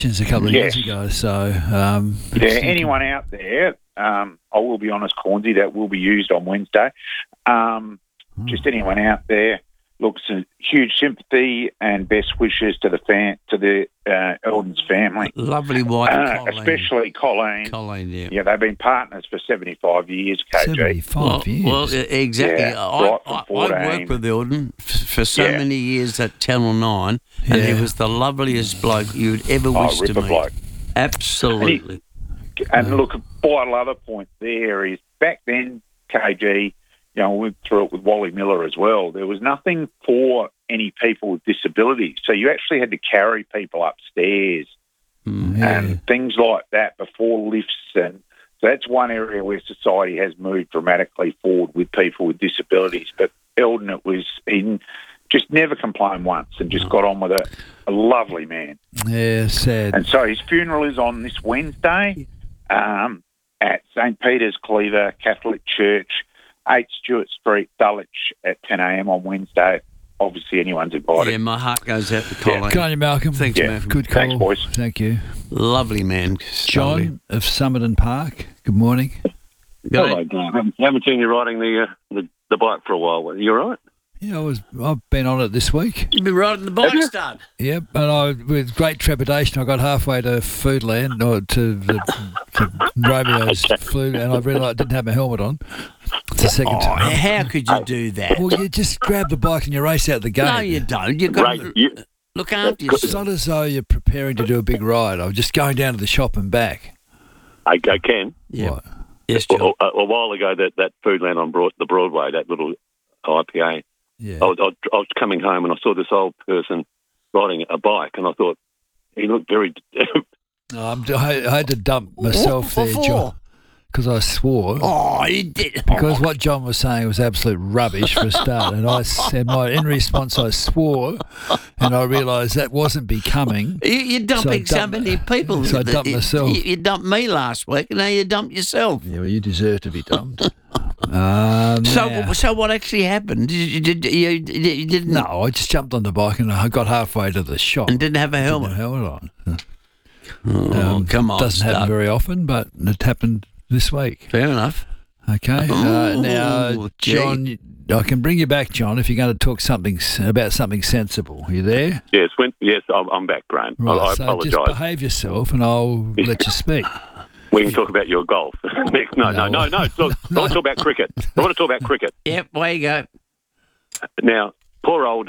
a couple of years ago. So, anyone out there, I will be honest, Cornsey, that will be used on Wednesday. Just anyone out there, look, some huge sympathy and best wishes to the Eldon's family. Lovely wife, Colleen. Especially Colleen. Colleen, yeah. Yeah, they've been partners for 75 years, KG. 75 years. Well, exactly. Yeah, I worked with Eldon for so many years at Channel 9, and he was the loveliest bloke you'd ever wish to meet. Bloke. Absolutely. And look, a vital other point there is back then, KG, we went through it with Wally Miller as well. There was nothing for any people with disabilities. So you actually had to carry people upstairs and things like that before lifts. And so that's one area where society has moved dramatically forward with people with disabilities. But Eldon, he just never complained once and just got on with it. A lovely man. Yeah, sad. And so his funeral is on this Wednesday at St. Peter's Cleaver Catholic Church, 8 Stewart Street, Dulwich at 10 a.m. on Wednesday. Obviously, anyone's invited. Yeah, my heart goes out to Colleen. Good on you, Malcolm. Thanks, Malcolm. Good call. Thanks, boys. Thank you. Lovely man. John of Somerton Park, good morning. Hello, Dan. I haven't seen you riding the bike for a while. You all right? Yeah, I've been on it this week. You've been riding the bike, stud. Yep, and with great trepidation, I got halfway to Foodland, or to Romeo's food, and I realised I didn't have my helmet on. It's the second time. How could you do that? Well, you just grab the bike and you race out the gate. No, you don't. You've got to look after yourself. It's not as though you're preparing to do a big ride. I was just going down to the shop and back. I can. Yeah. What? Yes, John. A while ago, that Foodland on the Broadway, that little IPA, Yeah. I was coming home and I saw this old person riding a bike, and I thought he looked very. I had to dump myself there, John, because I swore. Oh, you did. Because what John was saying was absolute rubbish for a start, and in response I swore, and I realised that wasn't becoming. You're dumping so many people. So I dumped myself. You dumped me last week, and now you dumped yourself. Yeah, well, you deserve to be dumped. So what actually happened? You didn't? No, I just jumped on the bike and I got halfway to the shop and didn't have a helmet. Didn't have a helmet on. Come on, doesn't happen very often, but it happened this week. Fair enough. Okay. Now, John, I can bring you back, John, if you're going to talk about something sensible. Are you there? Yes, I'm back, Graham. Right, I so apologise. just behave yourself, and I'll let you speak. We can talk about your golf next. No. I want to talk about cricket. I want to talk about cricket. Yep, way you go. Now, poor old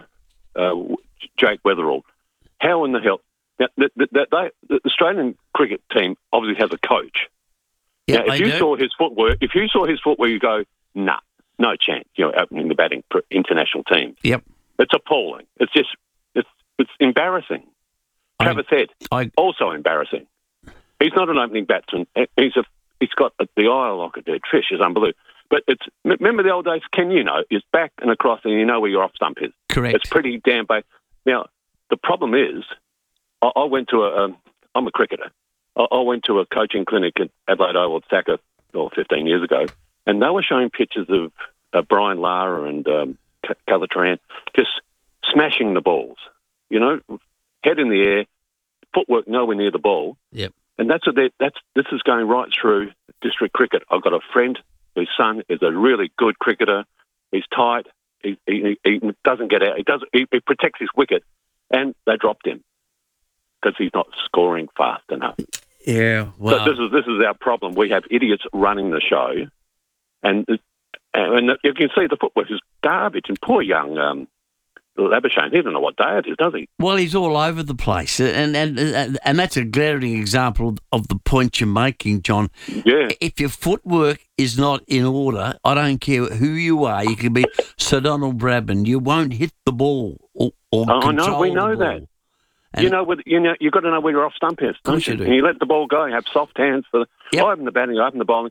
Jake Weatherall. How in the hell? Now, the Australian cricket team obviously has a coach. Yep, now, if you saw his footwork, you go, nah, no chance. Opening the batting for international teams. Yep, it's appalling. It's just it's embarrassing. Travis Head, also embarrassing. He's not an opening batsman. He's got the eye like a dead fish. It's unbelievable. But remember the old days. Ken, is back and across, and you know where your off stump is. Correct. It's pretty damn bad. Now the problem is, I went to I'm a cricketer. I went to a coaching clinic at Adelaide Oval at Saka 15 years ago, and they were showing pictures of Brian Lara and Calitran just smashing the balls. Head in the air, footwork nowhere near the ball. Yep. And this is going right through district cricket. I've got a friend whose son is a really good cricketer. He's tight. He doesn't get out. He protects his wicket, and they dropped him because he's not scoring fast enough. Yeah. Well, so this is our problem. We have idiots running the show, and you can see the footwork is garbage. And poor young Labuschagne, he doesn't know what day it is, does he? Well, he's all over the place, and that's a glaring example of the point you're making, John. Yeah. If your footwork is not in order, I don't care who you are. You can be Sir Donald Bradman. You won't hit the ball or control no, we know the ball. that. You've got to know where your off stump is, don't you? And you let the ball go. You have soft hands for the. Yep. I open the batting. I open the bowling.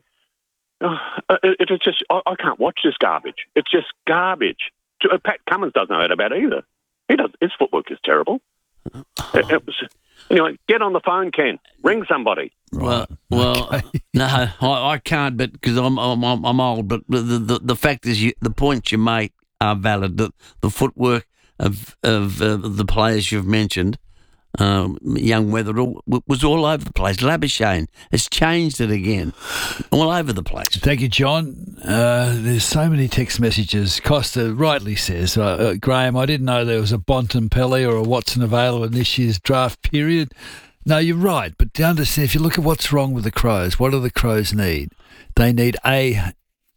It's just I can't watch this garbage. It's just garbage. Pat Cummins doesn't know that about it either. He does. His footwork is terrible. Anyway, get on the phone, Ken. Ring somebody. Well, okay. No, I can't, but because I'm old. But the fact is, the points you make are valid. The footwork of the players you've mentioned, young Wetherill, was all over the place. Labuschagne has changed it again, all over the place. Thank you, John. There's so many text messages. Costa rightly says, Graham, I didn't know there was a Bontempelli or a Watson available in this year's draft period. No, you're right, but to understand, if you look at what's wrong with the Crows, what do the Crows need? They need a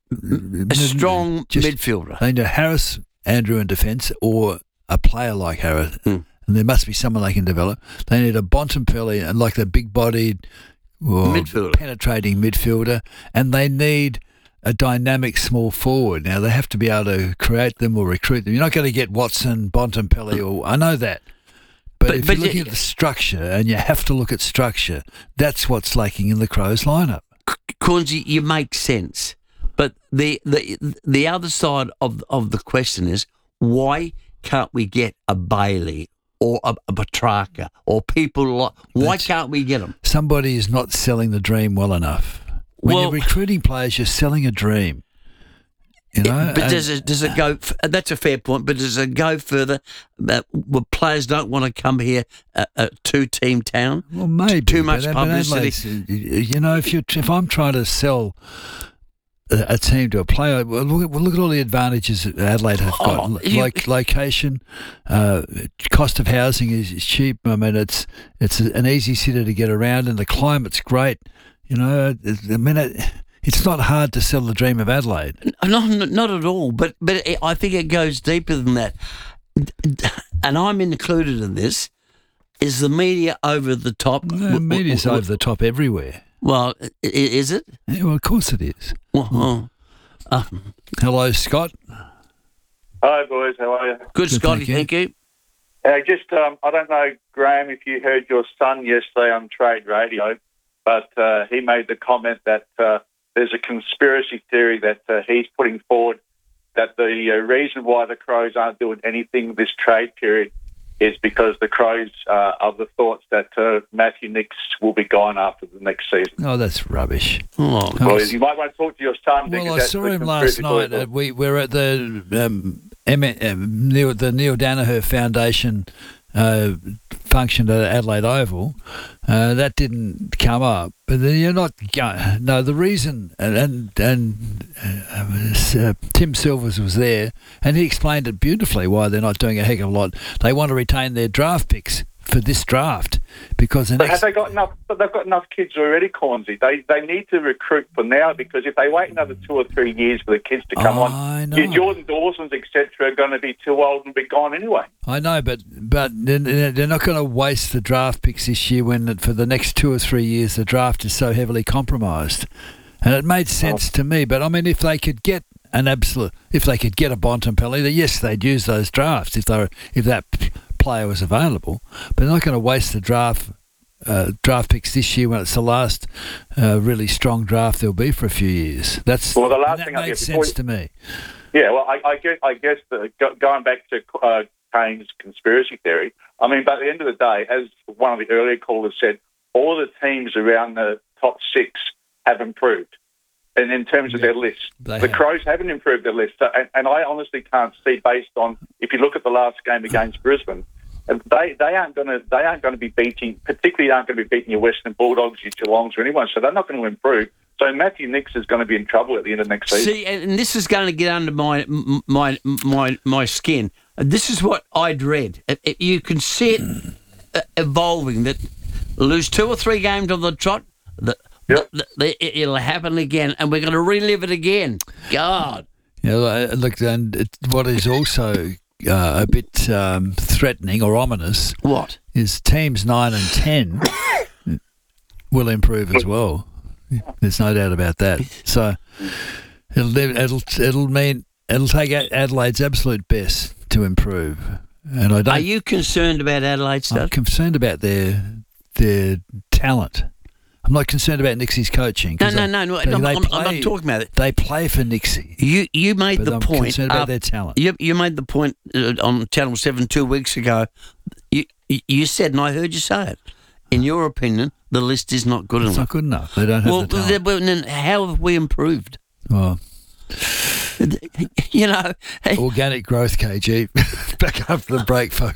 strong midfielder. They need Harris, Andrew in defence, or a player like Harris. And there must be someone they can develop. They need a Bontempelli and like the big-bodied midfielder, penetrating midfielder, and they need a dynamic small forward. Now, they have to be able to create them or recruit them. You're not going to get Watson, Bontempelli, or I know that. But if you're looking at the structure, and you have to look at structure, that's what's lacking in the Crows lineup. Cornsey, you make sense. But the other side of the question is, why can't we get a Bailey or a Petrarca or people like... Why can't we get them? Somebody is not selling the dream well enough. When you're recruiting players, you're selling a dream. You know, but does it go? That's a fair point. But does it go further? Players don't want to come here a two-team town. Well, maybe too much publicity. You know, if I'm trying to sell a team to a player, well, look at all the advantages that Adelaide have got. Like location, cost of housing is cheap. I mean, it's an easy city to get around, and the climate's great. You know, I mean. It's not hard to sell the dream of Adelaide. No, not at all. But I think it goes deeper than that. And I'm included in this. Is the media over the top? The media's over the top everywhere. Well, is it? Yeah, well, of course it is. Well, hello, Scott. Hi, boys. How are you? Good, Scotty. Thank you. I don't know, Graham, if you heard your son yesterday on Trade Radio, but he made the comment that there's a conspiracy theory that he's putting forward that the reason why the Crows aren't doing anything this trade period is because the Crows are of the thoughts that Matthew Nicks will be gone after the next season. Oh, that's rubbish. Oh, well, you might want to talk to your son. Well, I saw him last night. We were at the Neil Danaher Foundation function at Adelaide Oval. That didn't come up. But then you're not going. No, the reason, and Tim Silvers was there, and he explained it beautifully why they're not doing a heck of a lot. They want to retain their draft picks for this draft because have they got enough? But they've got enough kids already, Cornsey. They need to recruit for now because if they wait another 2 or 3 years for the kids to come on, your Jordan Dawsons, etc., are going to be too old and be gone anyway. I know, but they're not going to waste the draft picks this year when for the next 2 or 3 years the draft is so heavily compromised. And it made sense to me. But I mean, if they could get a Bontempelli, yes, they'd use those drafts if that player was available, but they're not going to waste the draft picks this year when it's the last really strong draft there'll be for a few years. The last thing that makes sense to me. Yeah, well, I guess going back to Kane's conspiracy theory, I mean, but at the end of the day, as one of the earlier callers said, all the teams around the top 6 have improved. And in terms of their list, the Crows haven't improved their list. And I honestly can't see, based on if you look at the last game against Brisbane, they aren't going to be beating, particularly aren't going to be beating your Western Bulldogs, your Geelongs, or anyone. So they're not going to improve. So Matthew Nicks is going to be in trouble at the end of next season. See, and this is going to get under my skin. This is what I'd read. You can see it evolving. That lose 2 or 3 games on the trot. It'll happen again, and we're going to relive it again. God. Yeah, look, and what is also a bit threatening or ominous is teams 9 and 10 will improve as well. There's no doubt about that. So it'll take Adelaide's absolute best to improve. And I don't. Are you concerned about Adelaide stuff? I'm concerned about their talent. I'm not concerned about Nixie's coaching. No. I'm not talking about it. They play for Nixie. You made the point. I'm concerned about their talent. You made the point on Channel 7 2 weeks ago. You said, and I heard you say it, in your opinion, the list is not good enough. It's not good enough. They don't have the talent. Well, then how have we improved? Well, you know. Organic growth, KG. Back after the break, folks.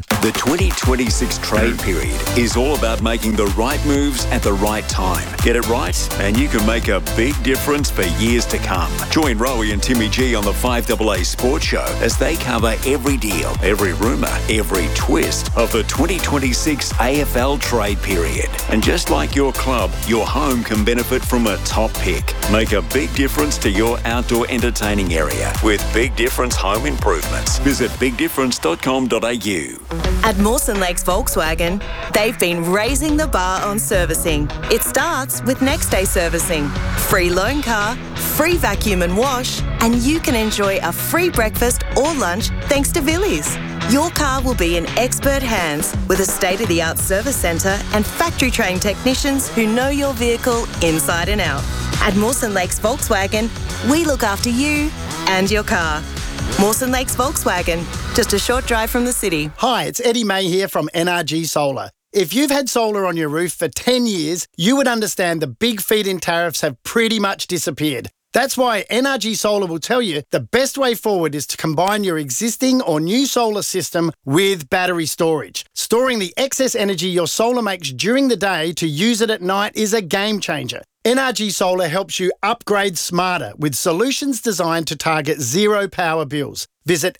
The 2026 trade period is all about making the right moves at the right time. Get it right, and you can make a big difference for years to come. Join Rowie and Timmy G on the 5AA Sports Show as they cover every deal, every rumour, every twist of the 2026 AFL trade period. And just like your club, your home can benefit from a top pick. Make a big difference to your outdoor entertaining area with Big Difference Home Improvements. Visit bigdifference.com.au. At Mawson Lakes Volkswagen, they've been raising the bar on servicing. It starts with next day servicing, free loan car, free vacuum and wash, and you can enjoy a free breakfast or lunch thanks to Villies. Your car will be in expert hands with a state-of-the-art service centre and factory-trained technicians who know your vehicle inside and out. At Mawson Lakes Volkswagen, we look after you and your car. Mawson Lakes Volkswagen, just a short drive from the city. Hi, it's Eddie May here from NRG Solar. If you've had solar on your roof for 10 years, you would understand the big feed-in tariffs have pretty much disappeared. That's why NRG Solar will tell you the best way forward is to combine your existing or new solar system with battery storage. Storing the excess energy your solar makes during the day to use it at night is a game changer. NRG Solar helps you upgrade smarter with solutions designed to target zero power bills. Visit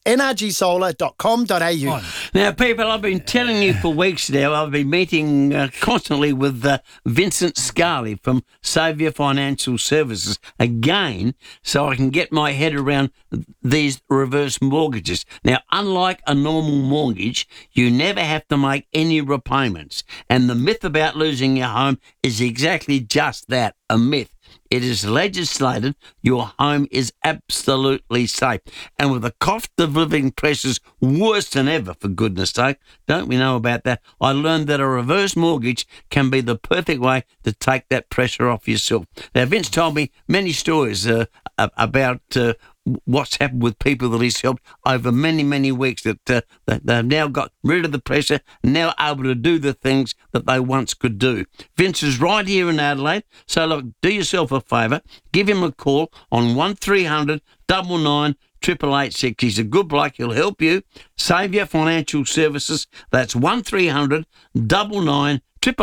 nrgsolar.com.au. Now, people, I've been telling you for weeks now, I've been meeting constantly with Vincent Scarley from Saviour Financial Services again, so I can get my head around these reverse mortgages. Now, unlike a normal mortgage, you never have to make any repayments. And the myth about losing your home is exactly just that, a myth. It is legislated your home is absolutely safe. And with the cost of living pressures worse than ever, for goodness sake, don't we know about that? I learned that a reverse mortgage can be the perfect way to take that pressure off yourself. Now, Vince told me many stories about what's happened with people that he's helped over many, many weeks, that they've now got rid of the pressure, now able to do the things that they once could do. Vince is right here in Adelaide, so look, do yourself a favour, give him a call on 1300 99 888. He's a good bloke, he'll help you. Saviour Financial Services, that's 1300 99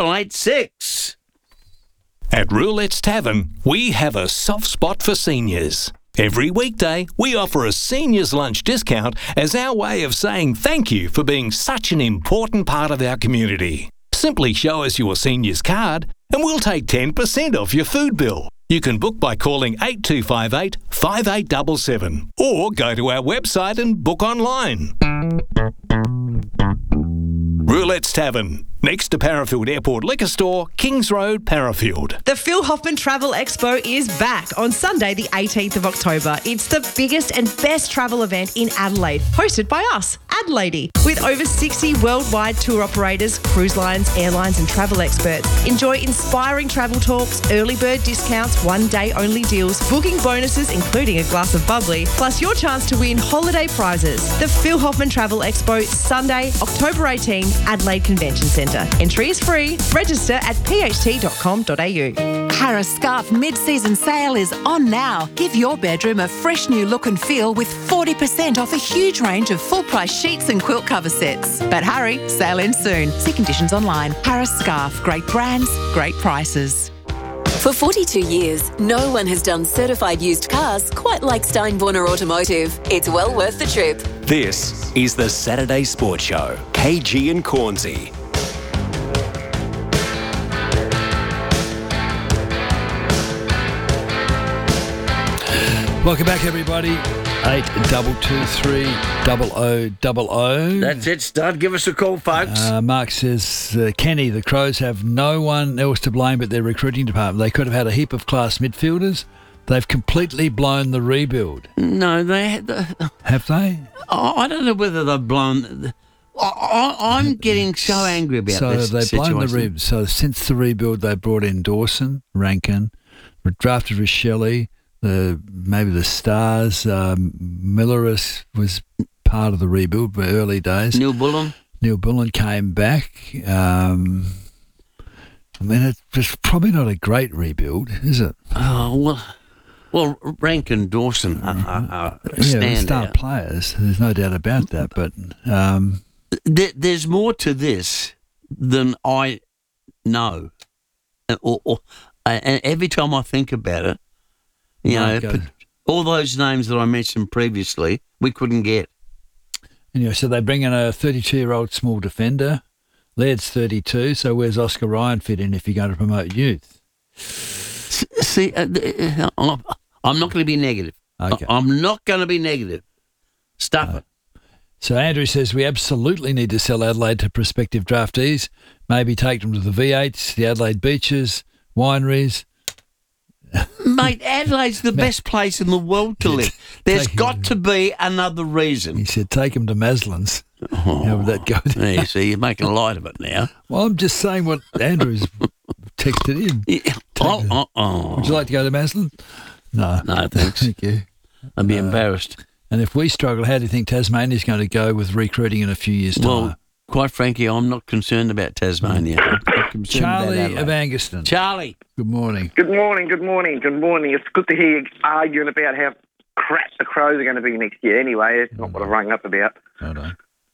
888. At Roulette's Tavern, we have a soft spot for seniors. Every weekday, we offer a seniors lunch discount as our way of saying thank you for being such an important part of our community. Simply show us your seniors card and we'll take 10% off your food bill. You can book by calling 8258 5877 or go to our website and book online. Roulette's Tavern, next to Parafield Airport Liquor Store, Kings Road, Parafield. The Phil Hoffman Travel Expo is back on Sunday, the 18th of October. It's the biggest and best travel event in Adelaide, hosted by us, Adelaide, with over 60 worldwide tour operators, cruise lines, airlines and travel experts. Enjoy inspiring travel talks, early bird discounts, one-day only deals, booking bonuses including a glass of bubbly, plus your chance to win holiday prizes. The Phil Hoffman Travel Expo, Sunday, October 18, Adelaide Convention Centre. Entry is free. Register at pht.com.au. Harris Scarf mid-season sale is on now. Give your bedroom a fresh new look and feel with 40% off a huge range of full-price sheets and quilt cover sets. But hurry, sale ends soon. See conditions online. Harris Scarf, great brands, great prices. For 42 years, no one has done certified used cars quite like Steinborner Automotive. It's well worth the trip. This is the Saturday Sports Show. KG and Cornsey. Welcome back, everybody. 8223 0000. That's it, Stud. Give us a call, folks. Mark says, Kenny, the Crows have no one else to blame but their recruiting department. They could have had a heap of class midfielders. They've completely blown the rebuild. No, they have they? I don't know whether they've blown. I'm getting so angry about this situation. So they've blown the rebuild. So since the rebuild, they brought in Dawson, Rankin, drafted Richelli. Maybe the Stars, Milleris was part of the rebuild, but early days. Neil Bullen came back. I mean, it was probably not a great rebuild, is it? Oh, well, Rankin and Dawson are star players. There's no doubt about that. But There's more to this than I know. And every time I think about it, all those names that I mentioned previously, we couldn't get. Anyway, so they bring in a 32-year-old small defender. Laird's 32, so where's Oscar Ryan fit in if you're going to promote youth? See, I'm not going to be negative. Okay. I'm not going to be negative. Stuff it. So Andrew says we absolutely need to sell Adelaide to prospective draftees. Maybe take them to the V8s, the Adelaide beaches, wineries. Mate, Adelaide's the best place in the world to live. There's got to be another reason. He said take them to Maslin's. How would that go? Yeah, see, you're making a light of it now. Well, I'm just saying what Andrew's texted in. Yeah. Would you like to go to Maslin? No. No, thanks. Thank you. I'd be embarrassed. And if we struggle, how do you think Tasmania's going to go with recruiting in a few years' time? Well, quite frankly, I'm not concerned about Tasmania. I'm concerned Charlie about of Angaston. Charlie. Good morning. Good morning. It's good to hear you arguing about how crap the Crows are going to be next year anyway. It's not what I rang up about. I know.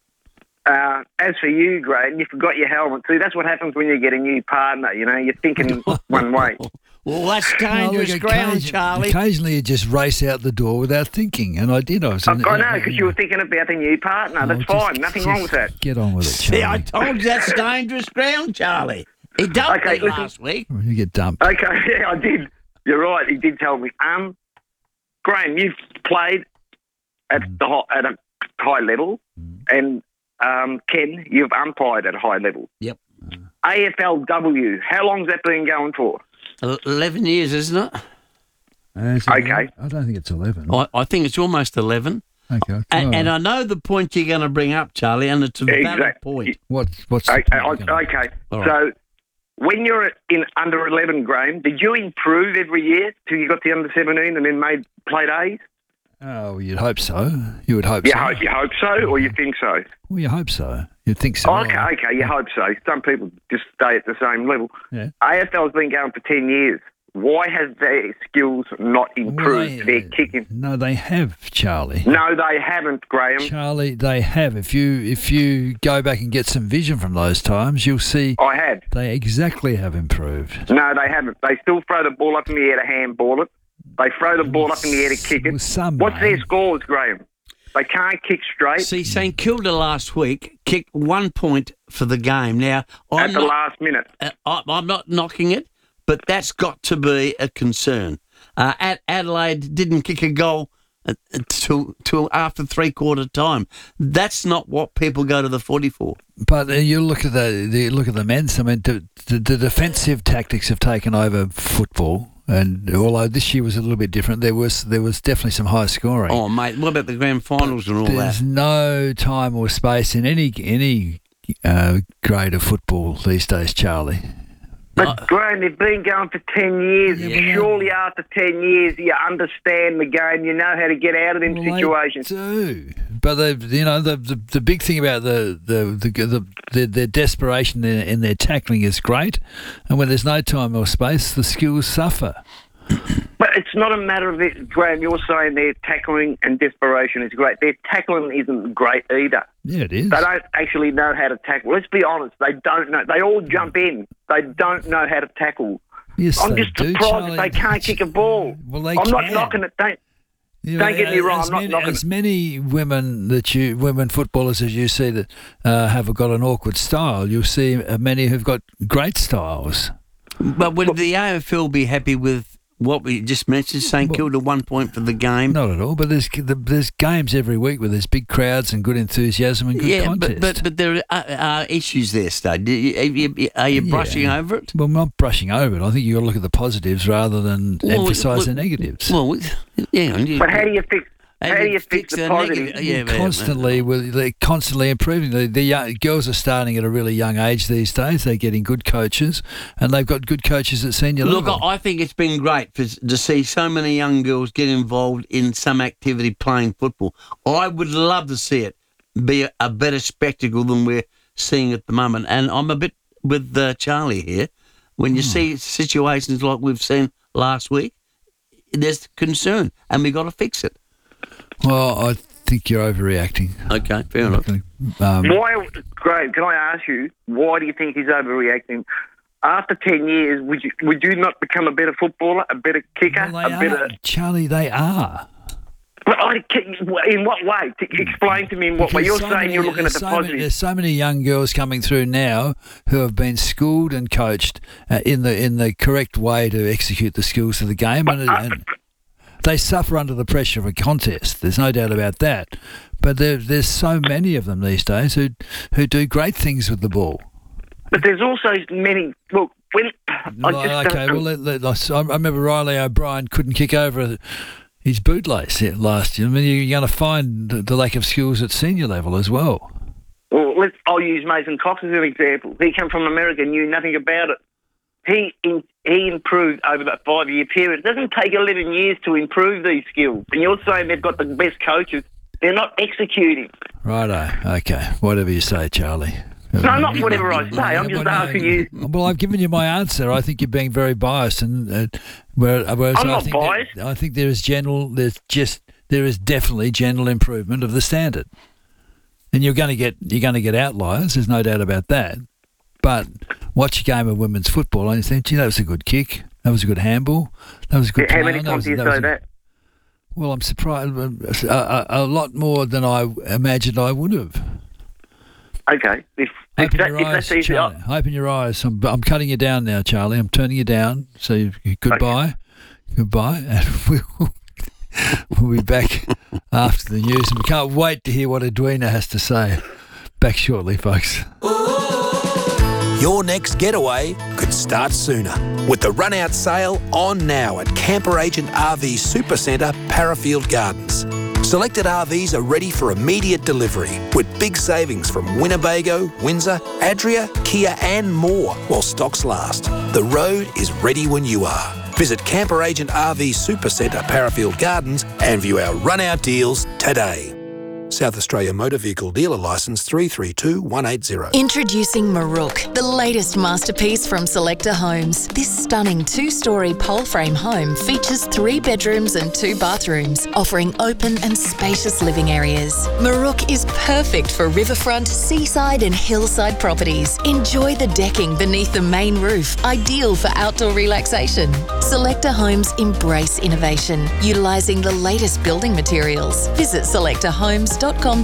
As for you, Graham, you forgot your helmet. See, that's what happens when you get a new partner, you're thinking one way. Well, that's dangerous ground, Charlie. Occasionally you just race out the door without thinking, and I did. I know, because you were thinking about the new partner. That's fine. Nothing wrong with that. Get on with it, Charlie. See, I told you that's dangerous ground, Charlie. He dumped me last week. You get dumped. Okay, yeah, I did. You're right. He did tell me. Graham, you've played at a high level, and Ken, you've umpired at a high level. Yep. AFLW, how long's that been going for? 11 years, isn't it? Okay. I don't think it's 11. I think it's almost 11. Okay. And I know the point you're going to bring up, Charlie, and it's a valid point. What's okay. So when you're in under 11, Graham, did you improve every year till you got to under 17 and then played A's? Oh, you'd hope so. You would hope so. You hope so, or you think so? Well, you hope so. You'd think so. Okay, you hope so. Some people just stay at the same level. Yeah. AFL's been going for 10 years. Why has their skills not improved? They're kicking. No, they have, Charlie. No, they haven't, Graham. Charlie, they have. If you go back and get some vision from those times, you'll see. I had. They exactly have improved. No, they haven't. They still throw the ball up in the air to handball it. They throw the ball up in the air to kick it. What's their scores, Graham? They can't kick straight. See, St Kilda last week kicked 1 point for the game. Now, at the last minute. I'm not knocking it, but that's got to be a concern. Adelaide didn't kick a goal till after three-quarter time. That's not what people go to the footy for. But you look at the men's. I mean, the defensive tactics have taken over football. And although this year was a little bit different, there was definitely some high scoring. Oh, mate, what about the grand finals and all that? There's no time or space in any grade of football these days, Charlie. But, Graham, they've been going for 10 years. Yeah, surely after 10 years you understand the game. You know how to get out of them situations. They do. But the big thing about their desperation in their tackling is great. And when there's no time or space, the skills suffer. But it's not a matter of it, Graham. You're saying their tackling and desperation is great. Their tackling isn't great either. Yeah, it is. They don't actually know how to tackle. Let's be honest. They don't know. They all jump in. They don't know how to tackle. Yes, I'm just surprised that they can't kick a ball. Well, they I'm can. not knocking it. Don't get me wrong. I'm not knocking as many women footballers as you see that have got an awkward style, you'll see many who've got great styles. But would the AFL be happy with what we just mentioned, St Kilda 1 point for the game? Not at all, but there's games every week where there's big crowds and good enthusiasm and good contest. But there are issues there, Stud. Are you brushing over it? Well, I'm not brushing over it. I think you've got to look at the positives rather than emphasise the negatives. Well, yeah. But how do you fix? How do you fix the positive? They're constantly improving. The girls are starting at a really young age these days. They're getting good coaches, and they've got good coaches at senior level. Look, I think it's been great to see so many young girls get involved in some activity playing football. I would love to see it be a better spectacle than we're seeing at the moment. And I'm a bit with Charlie here. When you see situations like we've seen last week, there's concern, and we've got to fix it. Well, I think you're overreacting. Okay, fair enough. Why, Graham, can I ask you, why do you think he's overreacting? After 10 years, would you not become a better footballer, a better kicker, Charlie, they are. But in what way? Explain to me in what way. You're saying you're looking at the positive. There's so many young girls coming through now who have been schooled and coached in the correct way to execute the skills of the game, and they suffer under the pressure of a contest. There's no doubt about that. But there's so many of them these days who do great things with the ball. But there's also many. Look, I remember Riley O'Brien couldn't kick over his bootlace last year. I mean, you're going to find the lack of skills at senior level as well. Well, I'll use Mason Cox as an example. He came from America, knew nothing about it. He improved over that 5-year period. It doesn't take 11 years to improve these skills. And you're saying they've got the best coaches. They're not executing. Righto. Okay. Whatever you say, Charlie. No, not whatever I say. I'm just asking you. Well, I've given you my answer. I think you're being very biased, and whereas I'm not biased. I think there is definitely general improvement of the standard, and you're going to get outliers. There's no doubt about that. But watch a game of women's football, and you think, gee, that was a good kick. That was a good handball. That was a good. How many times do you say that? Well, I'm surprised. A lot more than I imagined I would have. Okay. If that's easy, Charlie, open your eyes. I'm cutting you down now, Charlie. I'm turning you down. So goodbye. Okay. Goodbye. And we'll be back after the news. And we can't wait to hear what Edwina has to say. Back shortly, folks. Your next getaway could start sooner with the run-out sale on now at Camper Agent RV Supercentre, Parafield Gardens. Selected RVs are ready for immediate delivery with big savings from Winnebago, Windsor, Adria, Kia and more while stocks last. The road is ready when you are. Visit Camper Agent RV Supercentre, Parafield Gardens and view our run-out deals today. South Australia Motor Vehicle Dealer Licence 332180. Introducing Marook, the latest masterpiece from Selector Homes. This stunning 2-storey pole frame home features 3 bedrooms and 2 bathrooms, offering open and spacious living areas. Marook is perfect for riverfront, seaside and hillside properties. Enjoy the decking beneath the main roof, ideal for outdoor relaxation. Selector Homes embrace innovation, utilising the latest building materials. Visit selectorhomes.com.au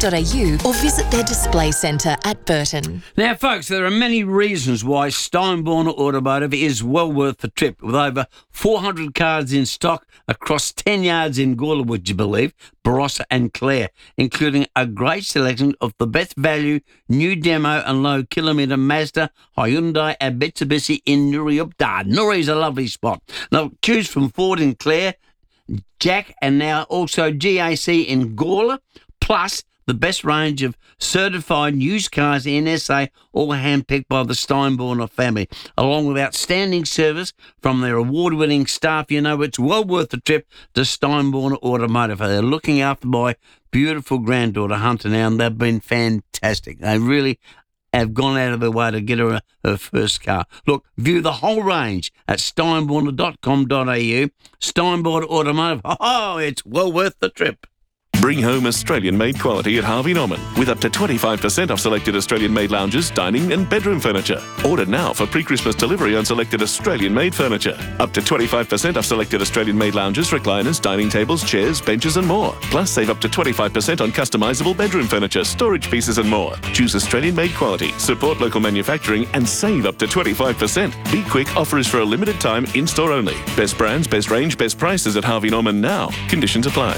or visit their display centre at Burton. Now, folks, there are many reasons why Steinborner Automotive is well worth the trip. With over 400 cars in stock across 10 yards in Gawler, would you believe, Barossa and Clare, including a great selection of the best value new demo and low kilometre Mazda, Hyundai and Mitsubishi in Nuri Updar. Nuri's a lovely spot. Now, choose from Ford in Clare, Jack and now also GAC in Gawler, plus the best range of certified used cars in SA, all handpicked by the Steinborner family, along with outstanding service from their award-winning staff. You know, it's well worth the trip to Steinborner Automotive. They're looking after my beautiful granddaughter, Hunter, now, and they've been fantastic. They really have gone out of their way to get her her first car. Look, view the whole range at steinborner.com.au. Steinborner Automotive, it's well worth the trip. Bring home Australian-made quality at Harvey Norman with up to 25% off selected Australian-made lounges, dining and bedroom furniture. Order now for pre-Christmas delivery on selected Australian-made furniture. Up to 25% off selected Australian-made lounges, recliners, dining tables, chairs, benches and more. Plus, save up to 25% on customisable bedroom furniture, storage pieces and more. Choose Australian-made quality, support local manufacturing and save up to 25%. Be quick, offer is for a limited time, in-store only. Best brands, best range, best prices at Harvey Norman now. Conditions apply.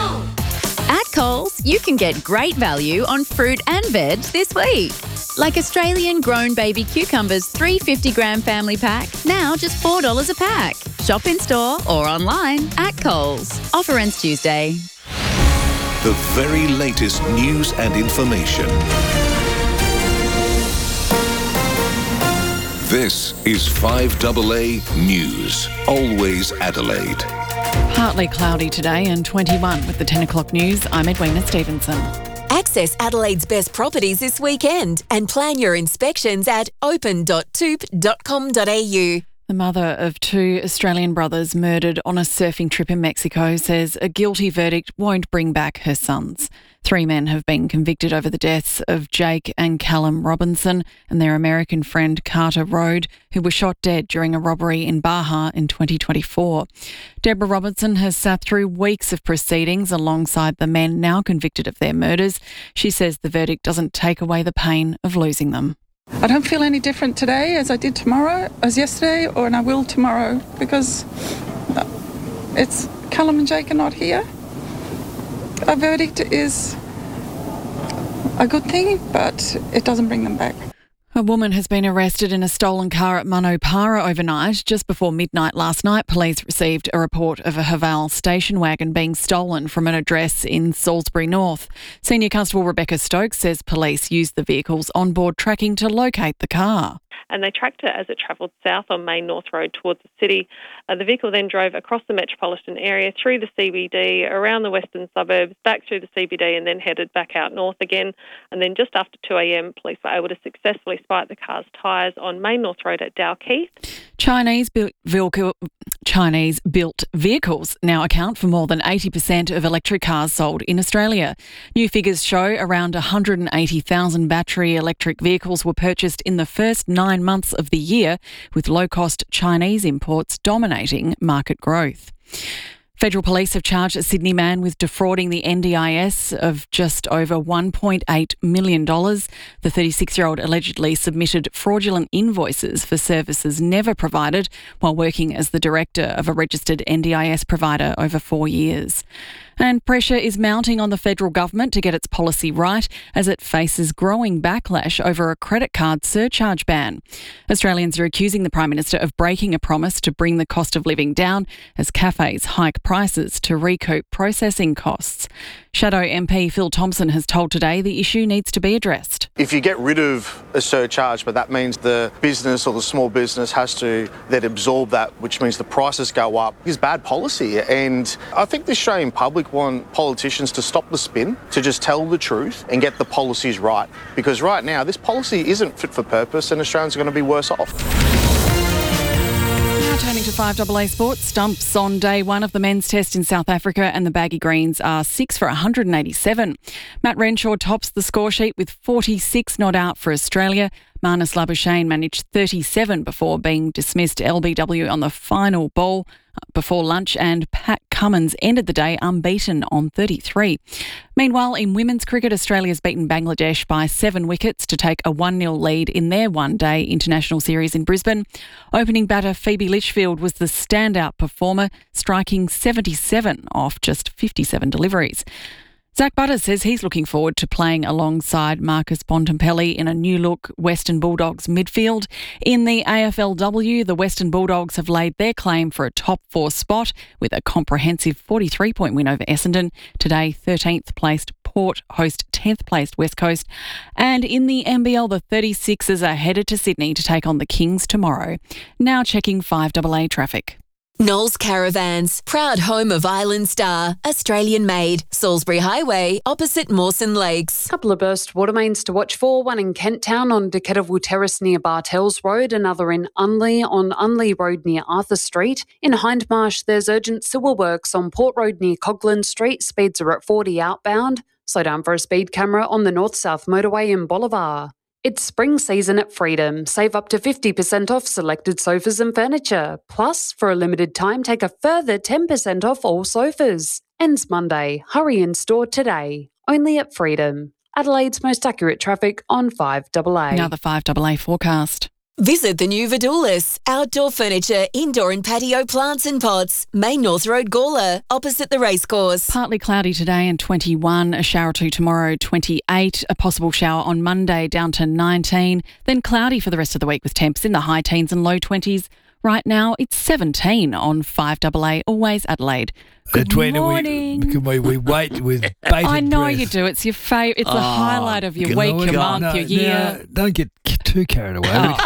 At Coles, you can get great value on fruit and veg this week. Like Australian grown baby cucumbers 350-gram family pack, now just $4 a pack. Shop in store or online at Coles. Offer ends Tuesday. The very latest news and information. This is 5AA News. Always Adelaide. Partly cloudy today and 21 with the 10 o'clock news. I'm Edwina Stevenson. Access Adelaide's best properties this weekend and plan your inspections at open.toop.com.au. The mother of 2 Australian brothers murdered on a surfing trip in Mexico says a guilty verdict won't bring back her sons. 3 men have been convicted over the deaths of Jake and Callum Robinson and their American friend Carter Rode, who were shot dead during a robbery in Baja in 2024. Deborah Robinson has sat through weeks of proceedings alongside the men now convicted of their murders. She says the verdict doesn't take away the pain of losing them. I don't feel any different today as I did tomorrow, as yesterday, and I will tomorrow, because it's Callum and Jake are not here. A verdict is a good thing, but it doesn't bring them back. A woman has been arrested in a stolen car at Manopara overnight. Just before midnight last night, police received a report of a Haval station wagon being stolen from an address in Salisbury North. Senior Constable Rebecca Stokes says police used the vehicle's onboard tracking to locate the car. And they tracked it as it travelled south on Main North Road towards the city. The vehicle then drove across the metropolitan area, through the CBD, around the western suburbs, back through the CBD, and then headed back out north again. And then just after 2 a.m, police were able to successfully spike the car's tyres on Main North Road at Dalkeith. Chinese-built vehicles now account for more than 80% of electric cars sold in Australia. New figures show around 180,000 battery electric vehicles were purchased in the first 9 months of the year, with low-cost Chinese imports dominating market growth. Federal police have charged a Sydney man with defrauding the NDIS of just over $1.8 million. The 36-year-old allegedly submitted fraudulent invoices for services never provided while working as the director of a registered NDIS provider over 4 years. And pressure is mounting on the federal government to get its policy right as it faces growing backlash over a credit card surcharge ban. Australians are accusing the Prime Minister of breaking a promise to bring the cost of living down as cafes hike prices to recoup processing costs. Shadow MP Phil Thompson has told Today the issue needs to be addressed. If you get rid of a surcharge, but that means the business or the small business has to then absorb that, which means the prices go up, is bad policy. And I think the Australian public want politicians to stop the spin, to just tell the truth and get the policies right. Because right now, this policy isn't fit for purpose and Australians are going to be worse off. Now turning to 5AA Sports, stumps on day 1 of the men's test in South Africa and the Baggy Greens are 6 for 187. Matt Renshaw tops the score sheet with 46 not out for Australia. Marnus Labuschagne managed 37 before being dismissed LBW on the final ball before lunch, and Pat Cummins ended the day unbeaten on 33. Meanwhile, in women's cricket, Australia's beaten Bangladesh by 7 wickets to take a 1-0 lead in their one-day international series in Brisbane. Opening batter Phoebe Litchfield was the standout performer, striking 77 off just 57 deliveries. Zach Butters says he's looking forward to playing alongside Marcus Bontempelli in a new-look Western Bulldogs midfield. In the AFLW, the Western Bulldogs have laid their claim for a top 4 spot with a comprehensive 43-point win over Essendon. Today, 13th placed Port host 10th placed West Coast. And in the NBL, the 36ers are headed to Sydney to take on the Kings tomorrow. Now checking 5AA traffic. Knowles Caravans, proud home of Island Star, Australian made, Salisbury Highway, opposite Mawson Lakes. Couple of burst water mains to watch for, one in Kent Town on Decataville Terrace near Bartels Road, another in Unley on Unley Road near Arthur Street. In Hindmarsh, there's urgent sewer works on Port Road near Coghlan Street, speeds are at 40 outbound. Slow down for a speed camera on the North-South Motorway in Bolivar. It's spring season at Freedom. Save up to 50% off selected sofas and furniture. Plus, for a limited time, take a further 10% off all sofas. Ends Monday. Hurry in store today. Only at Freedom. Adelaide's most accurate traffic on 5AA. Now the 5AA forecast. Visit the new Vidulis, outdoor furniture, indoor and patio plants and pots. Main North Road, Gawler, opposite the racecourse. Partly cloudy today and 21, a shower or two tomorrow, 28, a possible shower on Monday down to 19, then cloudy for the rest of the week with temps in the high teens and low 20s. Right now, it's 17 on 5AA, always Adelaide. Good morning. We wait with bated breath. I know you do. It's your favourite. It's the highlight of your week, your month, your year. No, don't get too carried away.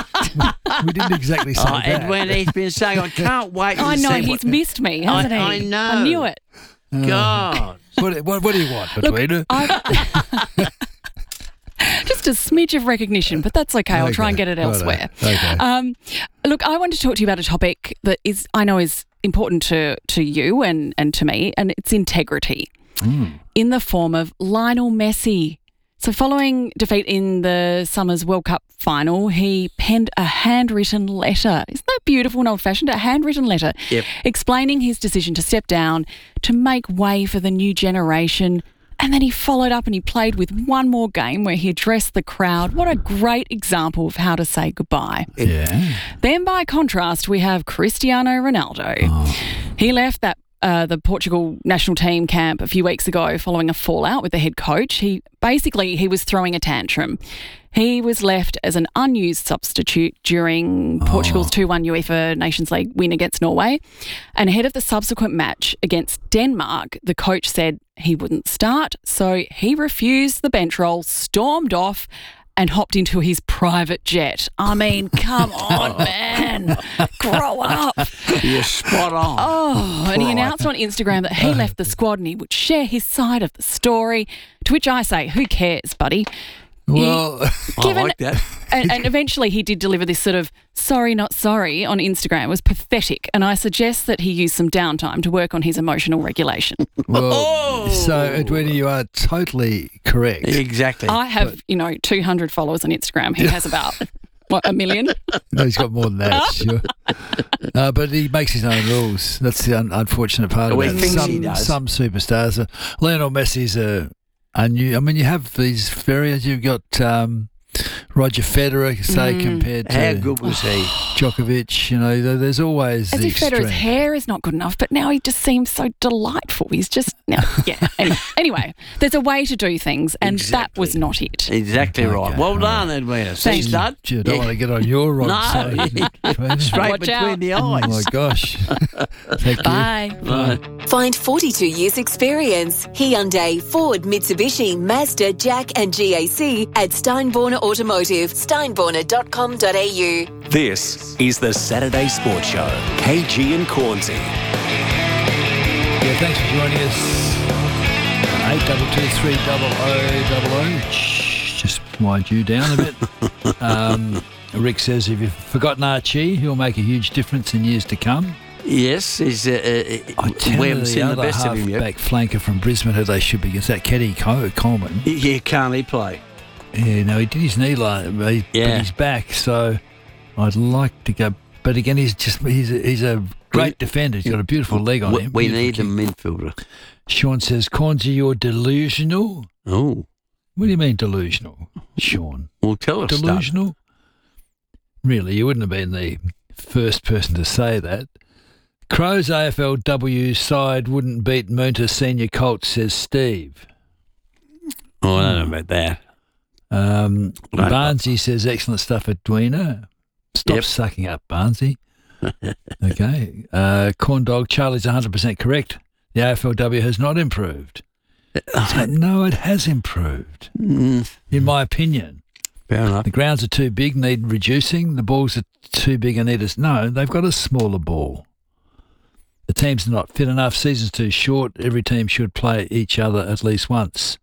We didn't exactly say that. Edwin, he's been saying, I can't wait. I know, he's missed me, hasn't he? I know. I knew it. God. What do you want, Between? Just Just a smidge of recognition, but that's okay. I'll try and get it elsewhere. Okay. Look, I want to talk to you about a topic that I know is important to you and to me, and it's integrity in the form of Lionel Messi. So following defeat in the summer's World Cup final, he penned a handwritten letter. Isn't that beautiful and old-fashioned? A handwritten letter explaining his decision to step down, to make way for the new generation. And then he followed up and he played with one more game where he addressed the crowd. What a great example of how to say goodbye. Yeah. Then by contrast, we have Cristiano Ronaldo. He left the Portugal national team camp a few weeks ago following a fallout with the head coach. He was throwing a tantrum. He was left as an unused substitute during Portugal's 2-1 UEFA Nations League win against Norway. And ahead of the subsequent match against Denmark, the coach said he wouldn't start, so he refused the bench role, stormed off and hopped into his private jet. I mean, come on, man. Grow up. You're spot on. Oh, and he announced on Instagram that he left the squad and he would share his side of the story, to which I say, who cares, buddy? Well, I like that. And eventually he did deliver this sort of sorry, not sorry on Instagram. It was pathetic. And I suggest that he use some downtime to work on his emotional regulation. Well, so, Edwina, you are totally correct. Exactly. I have, 200 followers on Instagram. He has about, 1 million? No, he's got more than that, sure. But he makes his own rules. That's the unfortunate part of it. Some superstars. Lionel Messi's you have these variants. You've got Roger Federer, say, compared to how good was he? Djokovic. There's always as the if Federer's extreme. hair is not good enough, but now he just seems so delightful. He's just Anyway, there's a way to do things, and that was not it. Exactly right. Well done, Edwina. Thank you. Stud. Gee, I don't want to get on your wrong side. Straight Watch between out. the eyes. Oh my gosh. Thank Bye. Right. Find 42 years experience. Hyundai, Ford, Mitsubishi, Mazda, Jack and GAC at Steinborner Automotive. Steinborner.com.au. This is the Saturday Sports Show. KG and Cornsey. Yeah, thanks for joining us. 8223000. Just wind you down a bit. Rick says if you've forgotten Archie, he'll make a huge difference in years to come. Yes, we haven't seen the best of him yet. Back flanker from Brisbane, who they should be against, that Keddy Coleman. Yeah, can't he play? Yeah, no, he did his knee line, but he's back. So I'd like to go, but again, he's a great defender. He's got a beautiful leg on him. We need a midfielder. Sean says, Cornsey, you're delusional. Oh, what do you mean delusional, Sean? Well, tell us. Delusional? Really, you wouldn't have been the first person to say that. Crows AFLW side wouldn't beat Moonta Senior Colts, says Steve. Oh, I don't know about that. Barnsey says excellent stuff, Edwina. Stop sucking up, Barnsey. Okay. Corn Dog, Charlie's 100% correct. The AFLW has not improved. No, it has improved, in my opinion. Fair enough. The grounds are too big, need reducing. The balls are too big and need us. No, they've got a smaller ball. The teams are not fit enough. Season's too short. Every team should play each other at least once.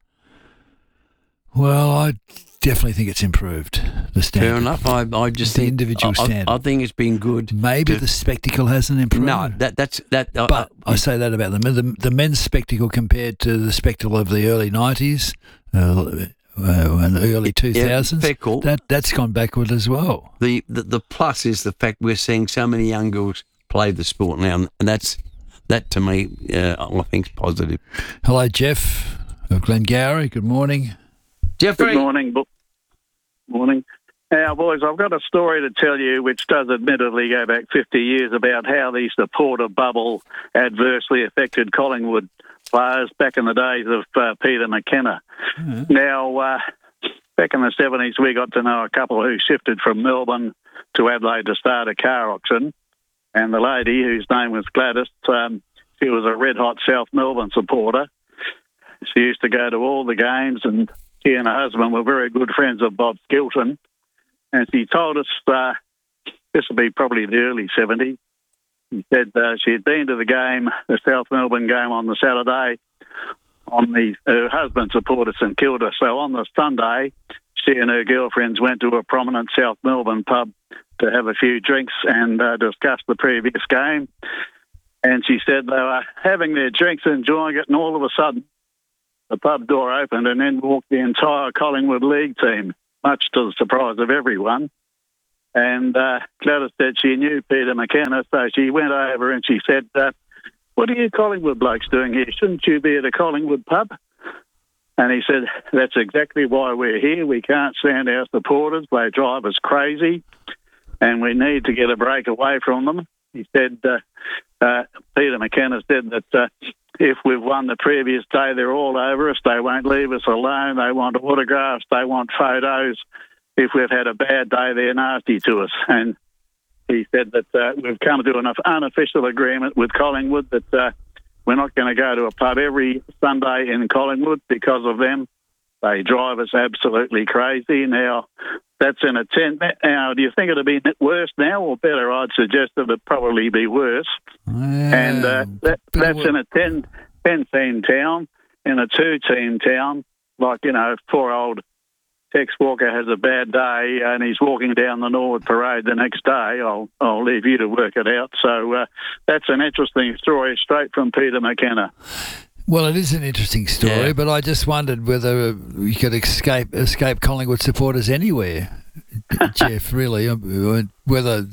Well, I definitely think it's improved. The standard. Fair enough. I just think the individual standard. I think it's been good. Maybe the spectacle hasn't improved. No, that's that. But I say that about the men's spectacle compared to the spectacle of the early 90s and the early 2000s. Fair call. That's gone backward as well. The plus is the fact we're seeing so many young girls play the sport now, and that to me, I think is positive. Hello, Jeff of Glengarry. Good morning. Jeffrey. Good morning. Morning. Now, boys, I've got a story to tell you which does admittedly go back 50 years about how the supporter bubble adversely affected Collingwood players back in the days of Peter McKenna. Mm-hmm. Now, back in the 70s, we got to know a couple who shifted from Melbourne to Adelaide to start a car auction. And the lady, whose name was Gladys, she was a red-hot South Melbourne supporter. She used to go to all the games, and she and her husband were very good friends of Bob Skilton. And she told us, this would be probably the early 70s, she said she had been to the game, the South Melbourne game on the Saturday, her husband supported St Kilda. So on the Sunday, she and her girlfriends went to a prominent South Melbourne pub to have a few drinks and discuss the previous game. And she said they were having their drinks and enjoying it, and all of a sudden the pub door opened and then walked the entire Collingwood League team, much to the surprise of everyone. And Gladys said she knew Peter McKenna, so she went over and she said, what are you Collingwood blokes doing here? Shouldn't you be at a Collingwood pub? And he said, that's exactly why we're here. We can't stand our supporters. They drive us crazy, and we need to get a break away from them. He said, Peter McKenna said that if we've won the previous day, they're all over us. They won't leave us alone. They want autographs. They want photos. If we've had a bad day, they're nasty to us. And he said that we've come to an unofficial agreement with Collingwood that we're not going to go to a pub every Sunday in Collingwood because of them. They drive us absolutely crazy. Now, that's in a 10. Now, do you think it'll be worse now or better? I'd suggest that it'd probably be worse. And that's in a 10-team town. In a 2-team town, like, you know, poor old Tex Walker has a bad day and he's walking down the Norwood Parade the next day. I'll leave you to work it out. So that's an interesting story straight from Peter McKenna. Well, it is an interesting story, but I just wondered whether you could escape Collingwood supporters anywhere, Jeff. Really, whether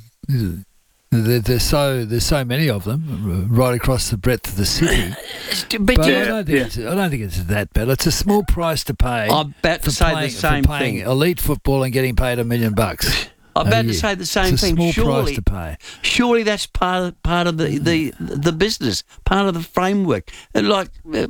there's so many of them right across the breadth of the city. But I don't think it's that bad. It's a small price to pay. I'm about to say the same thing. Elite football and getting paid $1 million. I'm about to say the same thing. It's a small price to pay. Surely that's part of the business, part of the framework. And like,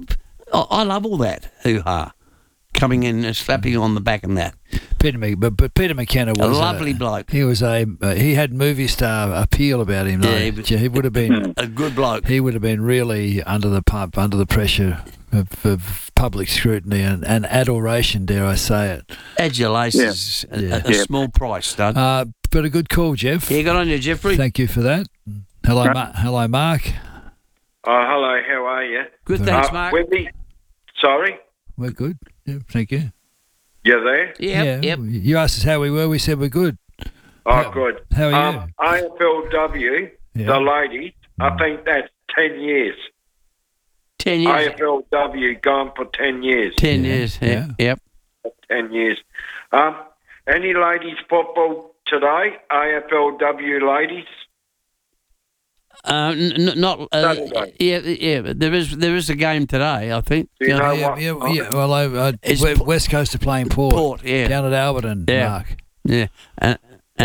I love all that hoo-ha, coming in and slapping on the back and that. But Peter McKenna was a lovely bloke. He was he had movie star appeal about him. Yeah, he would have been a good bloke. He would have been really under the pressure of public scrutiny and adoration, dare I say it. Adulation's a small price, stud. But a good call, Jeff. Yeah, good on you, Jeffrey. Thank you for that. Hello, hello, Mark. Hello, how are you? Good, thanks, Mark. Sorry? We're good. Yeah, thank you. You there? Yep. You asked us how we were. We said we're good. Good. How are you? AFLW, the ladies, I think that's 10 years. 10 years. AFLW gone for 10 years. 10 years, yep. 10 years. Any ladies football today? AFLW ladies? Not. Yeah. There is a game today, I think. Do you know what? Well, West Coast are playing Port. Down at Alberton, Mark. Yeah, and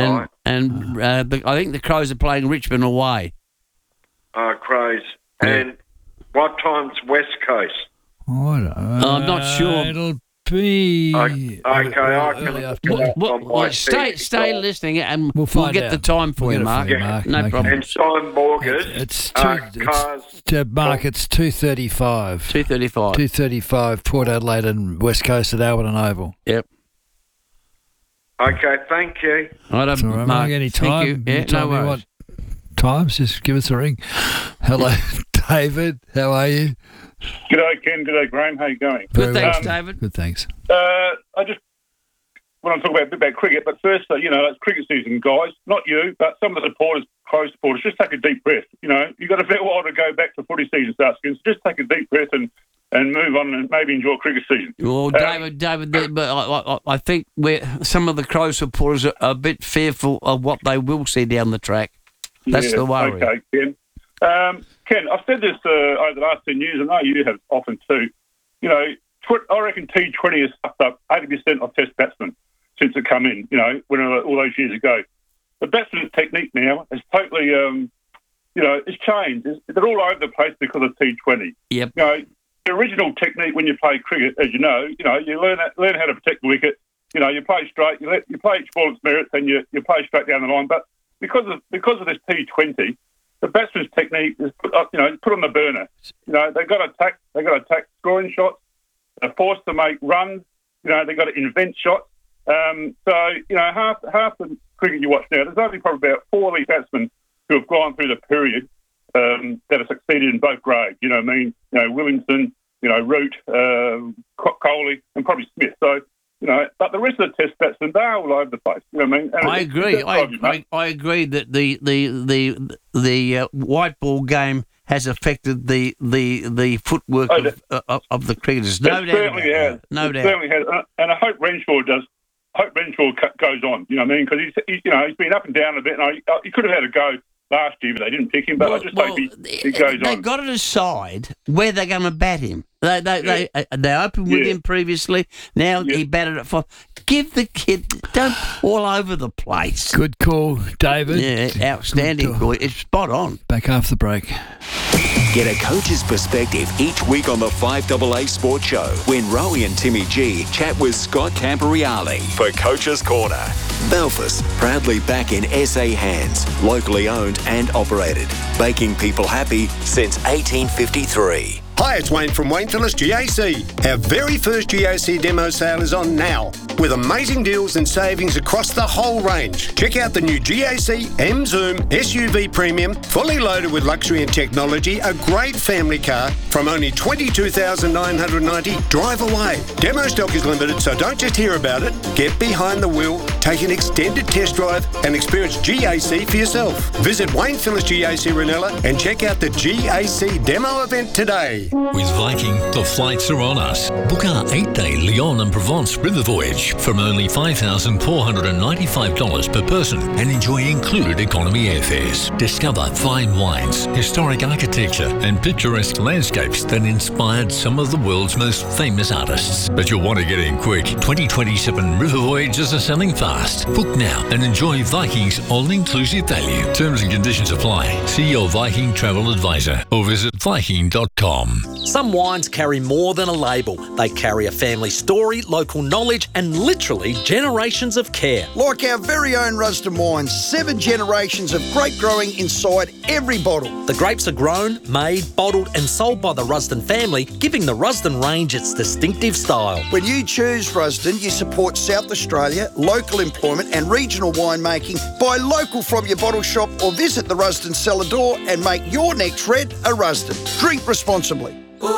I think the Crows are playing Richmond away. Crows. Yeah. And what time's West Coast? I'm not sure. It'll be okay. Stay listening, and we'll out. get the time for you, Mark. No problem. And Simon Morgan. It's 2:35. 2:35. Port Adelaide and West Coast at Alberton Oval. Yep. Okay, thank you. That's all right, Mark. Any time? Yeah, no worries. What times? Just give us a ring. Hello, David. How are you? G'day, Ken. G'day, Graham. How you going? Good, thanks, David. Good, thanks. I just want to talk a bit about cricket, but first, it's cricket season, guys. Not you, but some of the supporters, Crow supporters, just take a deep breath. You've got a fair while to go back to footy season starts again, so just take a deep breath and move on and maybe enjoy cricket season. Well, David, but I think some of the Crow supporters are a bit fearful of what they will see down the track. That's the worry. Okay, Ken. Ken, I've said this over the last 10 years, and I know you have often too. I reckon T20 has sucked up 80% of Test batsmen since it come in, all those years ago. The batsman's technique now is totally, it's changed. They're all over the place because of T20. Yep. The original technique when you play cricket, as you know, you learn how to protect the wicket. You play straight, you play each ball its merits, and you play straight down the line. But because of this T20, the batsman's technique is put on the burner. They've got to attack scoring shots. They're forced to make runs. They've got to invent shots. Half the cricket you watch now, there's only probably about 4 elite batsmen who have gone through the period that have succeeded in both grades. Williamson, Root, Coley, and probably Smith. So, But the rest of the test batsmen, they're all over the place. You know what I mean? And I agree. I agree that the white ball game has affected the footwork of the cricketers. No doubt. Certainly has. No doubt. Certainly has. And I hope Renshaw does. I hope Renshaw goes on. You know what I mean? Because he's been up and down a bit. And he could have had a go last year, but they didn't pick him. But I just hope he goes on. They've got to decide where they're going to bat him. They opened with him previously. Now he batted at 5. Give the kid, don't all over the place. Good call, David. Yeah, outstanding call. It's spot on. Back after the break. Get a coach's perspective each week on the 5AA Sports Show when Rowie and Timmy G chat with Scott Camporeale for Coach's Corner. Balfour's, proudly back in SA hands, locally owned and operated, making people happy since 1853. Hi, it's Wayne from Wayne Phillips GAC. Our very first GAC demo sale is on now, with amazing deals and savings across the whole range. Check out the new GAC M Zoom SUV Premium, fully loaded with luxury and technology, a great family car from only $22,990. Drive away. Demo stock is limited, so don't just hear about it. Get behind the wheel, take an extended test drive, and experience GAC for yourself. Visit Wayne Phillips GAC Ranella and check out the GAC demo event today. With Viking, the flights are on us. Book our 8-day Lyon and Provence river voyage from only $5,495 per person and enjoy included economy airfares. Discover fine wines, historic architecture and picturesque landscapes that inspired some of the world's most famous artists. But you'll want to get in quick. 2027 river voyages are selling fast. Book now and enjoy Viking's all-inclusive value. Terms and conditions apply. See your Viking travel advisor or visit Viking.com. Some wines carry more than a label. They carry a family story, local knowledge, and literally generations of care. Like our very own Rusden wines, 7 generations of grape growing inside every bottle. The grapes are grown, made, bottled, and sold by the Rusden family, giving the Rusden range its distinctive style. When you choose Rusden, you support South Australia, local employment, and regional winemaking. Buy local from your bottle shop or visit the Rusden cellar door and make your next red a Rusden. Drink responsibly.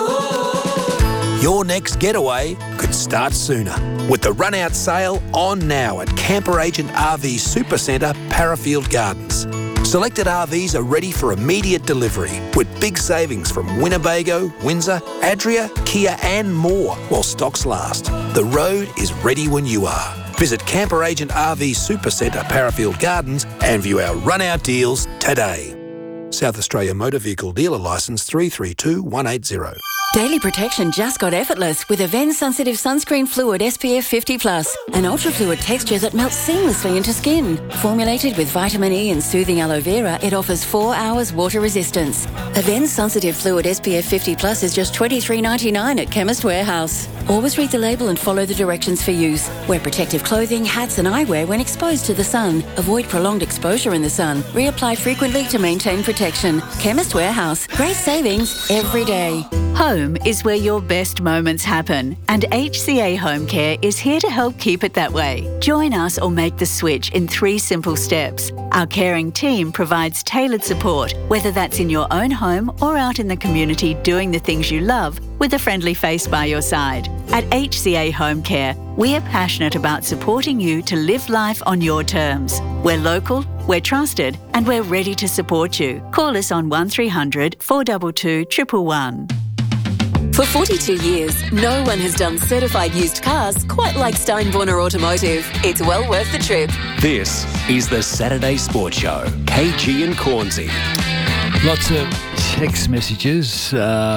Your next getaway could start sooner with the run-out sale on now at Camper Agent RV Supercentre, Parafield Gardens. Selected RVs are ready for immediate delivery with big savings from Winnebago, Windsor, Adria, Kia and more while stocks last. The road is ready when you are. Visit Camper Agent RV Supercentre, Parafield Gardens and view our run-out deals today. South Australia Motor Vehicle Dealer Licence 332180. Daily protection just got effortless with Avens Sensitive Sunscreen Fluid SPF 50+, an ultra-fluid texture that melts seamlessly into skin. Formulated with vitamin E and soothing aloe vera, it offers 4 hours water resistance. Avens Sensitive Fluid SPF 50+ is just $23.99 at Chemist Warehouse. Always read the label and follow the directions for use. Wear protective clothing, hats and eyewear when exposed to the sun. Avoid prolonged exposure in the sun. Reapply frequently to maintain protection. Chemist Warehouse. Great savings every day. Home is where your best moments happen, and HCA Home Care is here to help keep it that way. Join us or make the switch in 3 simple steps. Our caring team provides tailored support, whether that's in your own home or out in the community doing the things you love with a friendly face by your side. At HCA Home Care, we are passionate about supporting you to live life on your terms. We're local, we're trusted, and we're ready to support you. Call us on 1300 422 111. For 42 years, no one has done certified used cars quite like Steinborner Automotive. It's well worth the trip. This is the Saturday Sports Show. KG and Cornsey. Lots of text messages.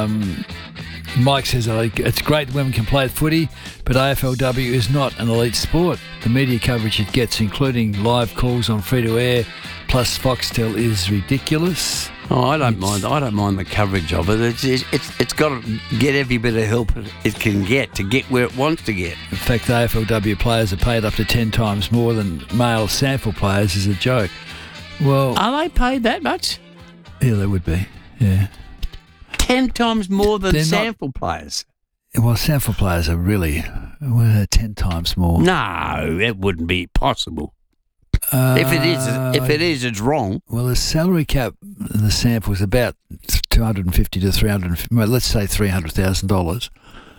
Mike says, it's great that women can play footy, but AFLW is not an elite sport. The media coverage it gets, including live calls on free-to-air plus Foxtel, is ridiculous. Oh, I don't mind the coverage of it. It's got to get every bit of help it can get to get where it wants to get. In fact, the AFLW players are paid up to 10 times more than male sample players is a joke. Well, are they paid that much? Yeah, they would be. Yeah, 10 times more than sample players. Well, sample players are really 10 times more. No, that wouldn't be possible. If it is, it's wrong. Well, the salary cap in the sample is about $250 to $350. Well, let's say $300,000.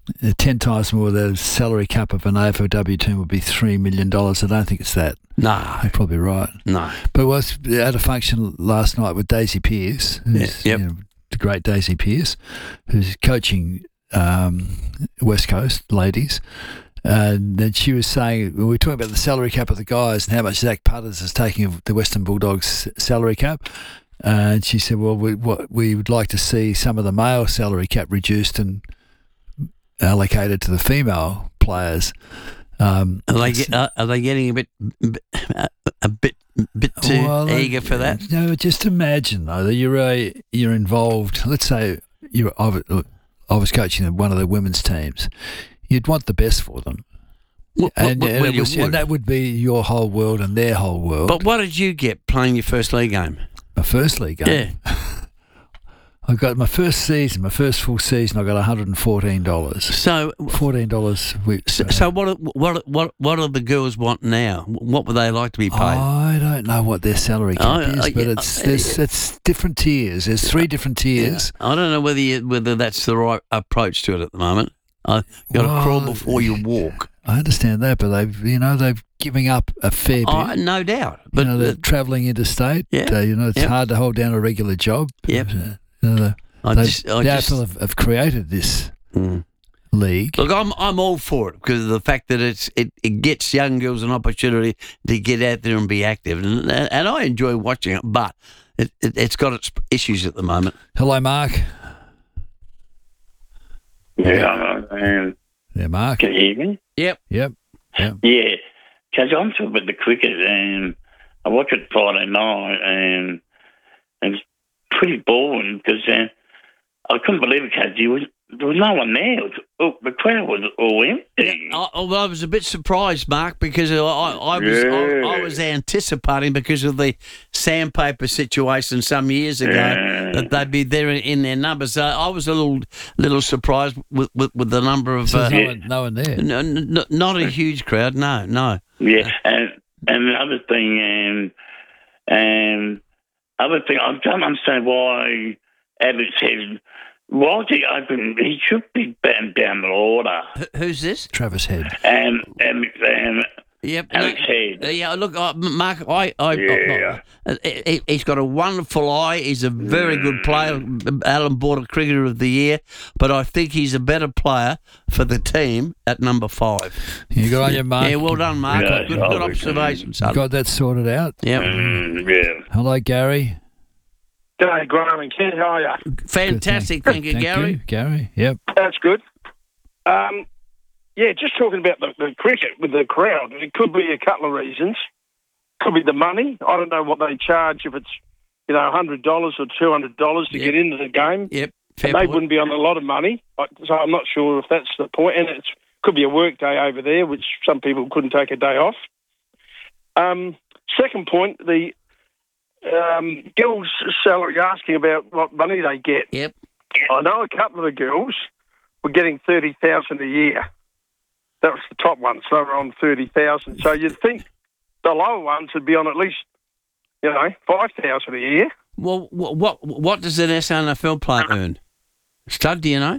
10 times more. The salary cap of an AFLW team would be $3 million. I don't think it's that. No. You're probably right. No. But was at a function last night with Daisy Pearce, who's, the great Daisy Pearce, who's coaching West Coast ladies. And then she was saying, we were talking about the salary cap of the guys and how much Zach Putters is taking of the Western Bulldogs salary cap. And she said, well, we would like to see some of the male salary cap reduced and allocated to the female players. Are they getting a bit too eager for that? No, just imagine though that you're involved. Let's say I was coaching one of the women's teams. You'd want the best for them. And that would be your whole world and their whole world. But what did you get playing your first league game? My first league game? Yeah. I got my first full season, I got $114. So $14 a week. So what do the girls want now? What would they like to be paid? I don't know what their salary cap is, but it's different tiers. There's 3 different tiers. Yeah. I don't know whether that's the right approach to it at the moment. You've got to crawl before you walk. I understand that, but they've giving up a fair bit. No doubt. But they're travelling interstate. Yeah. It's hard to hold down a regular job. Yep. The AFL have created this league. Look, I'm all for it because of the fact that it gets young girls an opportunity to get out there and be active, and I enjoy watching it. But it's got its issues at the moment. Hello, Mark. Yeah, Mark. Can you hear me? Yep. Yeah, because I'm talking about the cricket, and I watch it Friday night, and it's pretty boring because I couldn't believe it because there was no one there. The crowd was all empty. I was a bit surprised, Mark, because I was anticipating because of the sandpaper situation some years ago that they'd be there in their numbers. So I was a little surprised with the number of. So no one there. Not a huge crowd. No. Yeah, and the other thing, I don't understand why Abbott said. Was he open? He should be banned down the order. Who's this? Travis Head. Yep. Alex Head. Yeah, look, Mark, he's got a wonderful eye. He's a very good player. Allan Border Cricketer of the Year. But I think he's a better player for the team at number 5. You got on your mark. Yeah, well done, Mark. Yeah, good observation, son. You got that sorted out? Yep. Hello, Gary. G'day, Graham and Kent. How are you? Fantastic. Thank you, Gary. Gary, yep. That's good. Just talking about the cricket with the crowd, it could be a couple of reasons. Could be the money. I don't know what they charge if it's, $100 or $200 to get into the game. Yep. They wouldn't be on a lot of money, so I'm not sure if that's the point. And it could be a work day over there, which some people couldn't take a day off. Second point, the girls' salary, asking about what money they get. Yep. I know a couple of the girls were getting $30,000 a year. That was the top ones. They were on $30,000. So you'd think the lower ones would be on at least, $5,000 a year. Well, what does an SNFL player earn? Stud, do you know?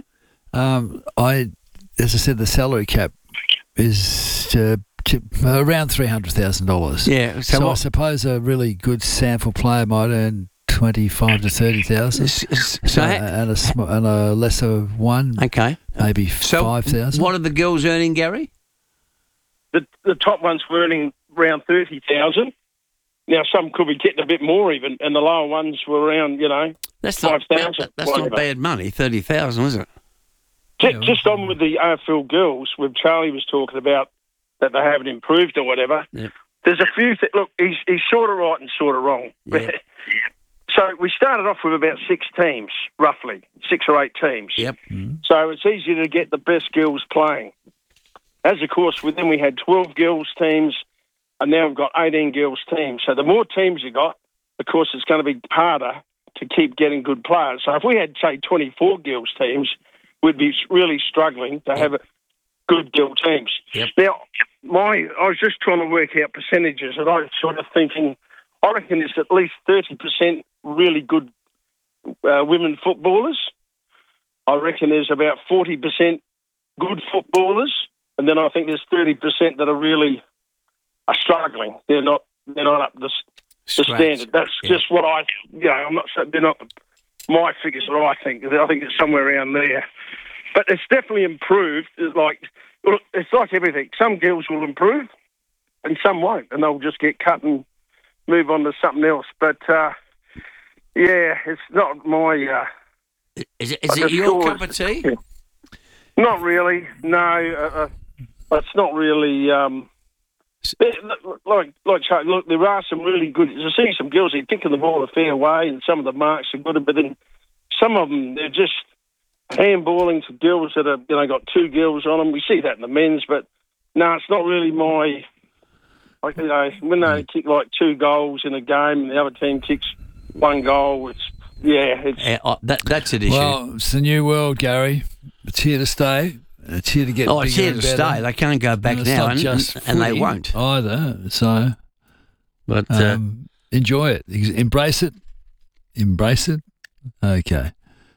As I said, the salary cap is around $300,000. Yeah. So I suppose a really good sample player might earn $25,000 to $30,000. And a lesser one, okay, maybe $5,000. What are the girls earning, Gary? The top ones were earning around $30,000. Now some could be getting a bit more even, and the lower ones were around, that's $5,000. That's not bad money. $30,000, is it? Just on with the AFL girls, with Charlie was talking about that they haven't improved or whatever. Yep. There's a few things. Look, he's sort of right and sort of wrong. Yep. So we started off with about 6 teams, roughly, 6 or 8 teams. Yep. So it's easier to get the best girls playing. As, of course, then we had 12 girls teams, and now we've got 18 girls teams. So the more teams you got, of course, it's going to be harder to keep getting good players. So if we had, say, 24 girls teams, we'd be really struggling to have good girl teams. Yep. Now, I was just trying to work out percentages, and I was sort of thinking, I reckon it's at least 30% really good women footballers. I reckon there's about 40% good footballers, and then I think there's 30% that are struggling. They're not up the standard. That's just what I'm not saying they're not my figures that I think. I think it's somewhere around there. But it's definitely improved. It's like everything. Some girls will improve and some won't, and they'll just get cut and move on to something else. But, it's not my... Is it your cup of tea? Not really, no. It's not really... Look, there are some really good... I see some girls, they're kicking the ball a fair way, and some of the marks are good, but then some of them, they're just handballing to girls that have got two girls on them. We see that in the men's, but no, it's not really my... when they kick like 2 goals in a game and the other team kicks 1 goal, that's an issue. Well, it's the new world, Gary. It's here to stay. It's here to get bigger. It's here to better. stay. They can't go back now, and they won't either. So, but enjoy it. Embrace it. Okay.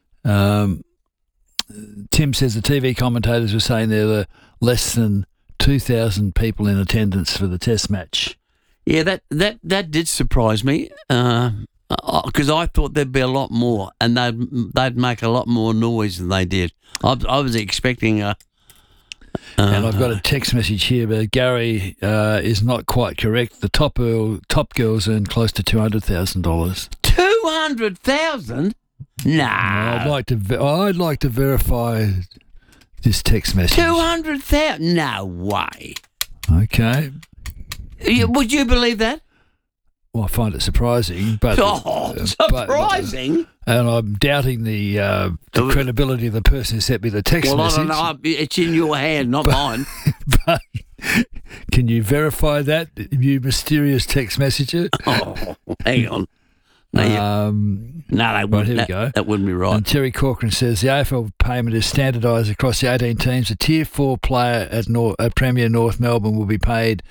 Tim says the TV commentators were saying there were less than 2,000 people in attendance for the Test match. Yeah, that did surprise me because I thought there'd be a lot more, and they'd make a lot more noise than they did. I was expecting a. And I've got a text message here, but Gary is not quite correct. The top girls earn close to $200,000. 200,000? No. I'd like to verify this text message. 200,000? No way. Okay. Would you believe that? Well, I find it surprising, but surprising. And I'm doubting the credibility of the person who sent me the text message. Well, I don't know. It's in your hand, not mine. But can you verify that, you mysterious text messenger? Oh, hang on. No, they wouldn't. Here we go. That wouldn't be right. And Terry Corcoran says the AFL payment is standardised across the 18 teams. A Tier 4 player at Premier North Melbourne will be paid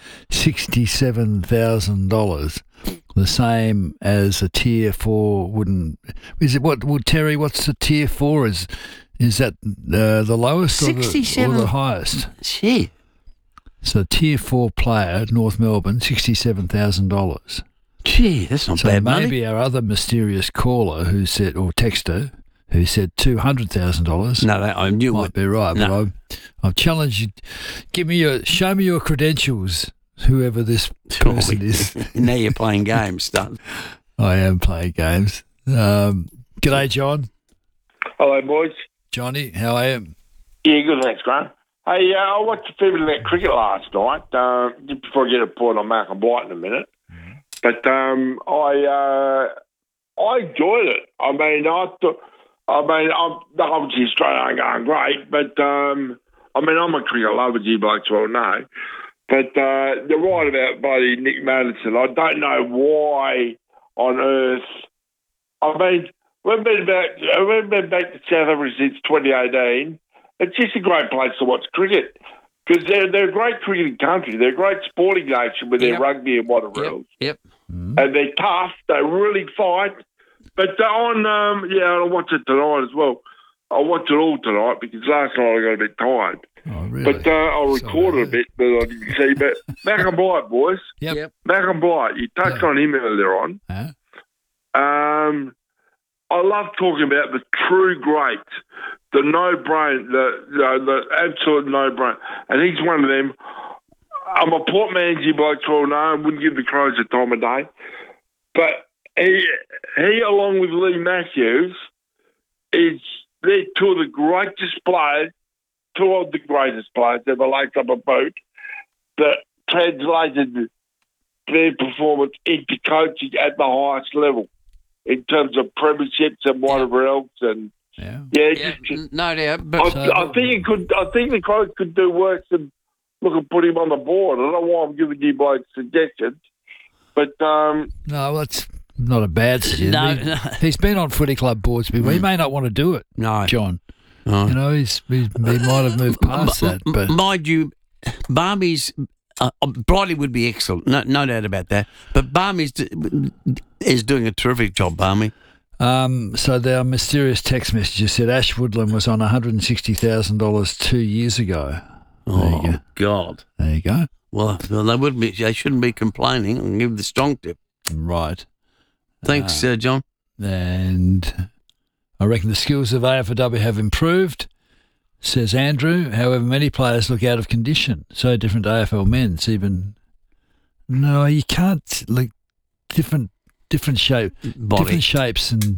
$67,000. The same as a Tier 4 wouldn't. Is it what? Well, Terry, what's the Tier 4? Is that the lowest or the highest? Gee. So Tier 4 player at North Melbourne, $67,000. Gee, that's not bad money. Maybe our other mysterious caller who said, or texter, who said $200,000. No, I knew might be right. No. But I've challenged you. Show me your credentials, whoever this person is. Now you're playing games, son. I am playing games. G'day, John. Hello, boys. Johnny, how are you? Yeah, good, thanks, Grant. Hey, I watched a fair bit of that cricket last night. Just before I get a point on Malcolm Blight in a minute. But I enjoyed it. Obviously Australia ain't going great, but I'm a cricket lover, you blokes well know. But you're right about bloody Nick Maddison. I don't know why on earth. We've been back to South Africa since 2018. It's just a great place to watch cricket. Because they're a great cricketing country. They're a great sporting nation with their rugby and whatever else. Yep. And they're tough. They really fight. But I'll watch it tonight as well. I'll watch it all tonight because last night I got a bit tired. Oh, really? But I'll record it a bit, but I didn't see. But Malcolm Blight, boys. Yep. Malcolm Blight, you touched on him earlier on. I love talking about the true greats, the no-brain, the absolute no-brain. And he's one of them. I'm a Port Manji bloke, so I wouldn't give the Crows a time of day. But he along with Lee Matthews, they're two of the greatest players, ever laced up a boot, that translated their performance into coaching at the highest level in terms of premierships and whatever else. And no doubt. But I think the Crows could do worse than look and put him on the board. I don't know why I'm giving you blokes suggestions, but no, that's not a bad suggestion. No. He's been on footy club boards before. He may not want to do it. No, John. No. You know, he might have moved past that. But mind you, Barmy's Bridie would be excellent, no doubt about that. But Barmy is doing a terrific job, Barmy. So their mysterious text messages said Ash Woodland was on $160,000 2 years ago. There you go. God. There you go. Well, they shouldn't be complaining. I'll give the strong tip. Right. Thanks, John. And I reckon the skills of AFLW have improved, says Andrew. However, many players look out of condition. So different to AFL men's. No, you can't. Like different shape, Body. different shapes and